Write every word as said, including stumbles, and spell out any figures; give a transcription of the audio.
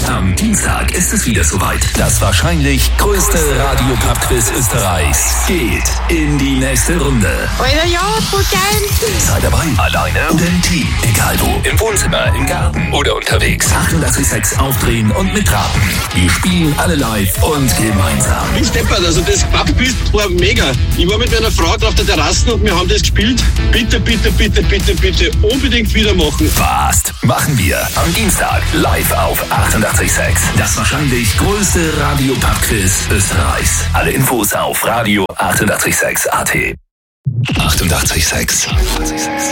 Am Dienstag ist es wieder soweit. Das wahrscheinlich größte Radio-Pub-Quiz Österreichs geht in die nächste Runde. Alter, ja, voll geil. Sei dabei, alleine oder im Team. Egal wo, im Wohnzimmer, im Garten oder unterwegs. achtundachtzig Komma sechs aufdrehen und mitraten. Wir spielen alle live und gemeinsam. Ich bin steppert, also das Pub-Quiz war mega. Ich war mit meiner Frau auf der Terrasse und wir haben das gespielt. Bitte, bitte, bitte, bitte, bitte unbedingt wieder machen. Fast machen wir am Dienstag live auf achtundachtzig Komma sechs. Das wahrscheinlich größte Radio-Pub-Quiz Österreichs. Alle Infos auf Radio achtundachtzig Komma sechs Punkt A T. achtundachtzig Komma sechs.